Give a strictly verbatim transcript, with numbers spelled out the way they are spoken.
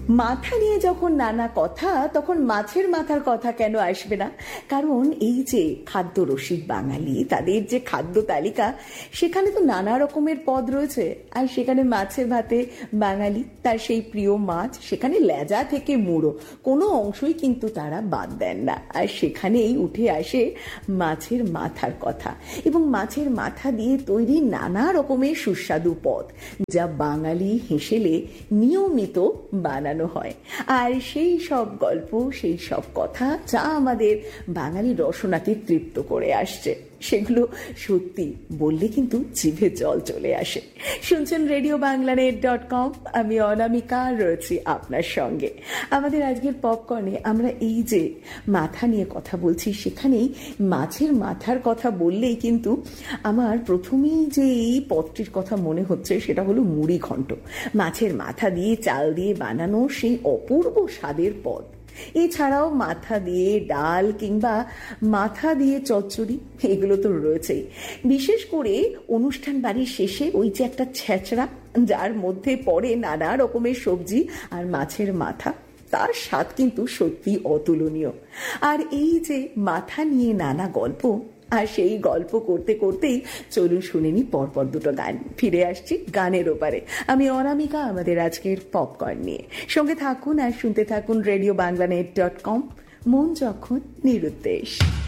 মাথা নিয়ে যখন নানা কথা, তখন মাছের মাথার কথা কেন আসবে না? কারণ এই যে খাদ্য রসিক বাঙালি, তাদের যে খাদ্য তালিকা, সেখানে তো নানা রকমের পদ রয়েছে। আর সেখানে মাছের ভাতে বাঙালি তার সেই প্রিয় মাছ, সেখানে লেজা থেকে মুড়ো কোনো অংশই কিন্তু তারা বাদ দেন না। আর সেখানেই উঠে আসে মাছের মাথার কথা, এবং মাছের মাথা দিয়ে তৈরি নানা রকমের সুস্বাদু পদ, যা বাঙালি হেসেলে নিয়মিত বানানো হয়। আর সেই সব গল্প, সেই সব কথা যা আমাদের বাঙালি রসনাকে তৃপ্ত করে আসছে, সেগুলো সত্যি বললে কিন্তু জিভে জল চলে আসে। শুনছেন radio Bangla net dot com, আমি অনামিকা রয়েছি আপনার সঙ্গে। আমাদের আজকের পপকর্নে আমরা এই যে মাথা নিয়ে কথা বলছি, সেখানেই মাছের মাথার কথা বললেই কিন্তু আমার প্রথমেই যে এই পদটির কথা মনে হচ্ছে, সেটা হলো মুড়ি ঘন্ট। মাছের মাথা দিয়ে চাল দিয়ে বানানো সেই অপূর্ব স্বাদের পদ। এছাড়াও মাথা দিয়ে ডাল কিংবা মাথা দিয়ে চচ্চড়ি, এগুলো তো রয়েছেই। বিশেষ করে অনুষ্ঠান বাড়ির শেষে ওই যে একটা ছেঁচড়া, যার মধ্যে পড়ে নানা রকমের সবজি আর মাছের মাথা, তার স্বাদ কিন্তু সত্যি অতুলনীয়। আর এই যে মাথা নিয়ে নানা গল্প, আর সেই গল্প করতে করতেই চলুন শুনে নি পরপর দুটো গান। ফিরে আসছি গানের ওপারে, আমি অনামিকা আমাদের আজকের পপকর্ন নিয়ে। সঙ্গে থাকুন আর শুনতে থাকুন radio Bangla net dot com, মন যখন নিরুদ্দেশ।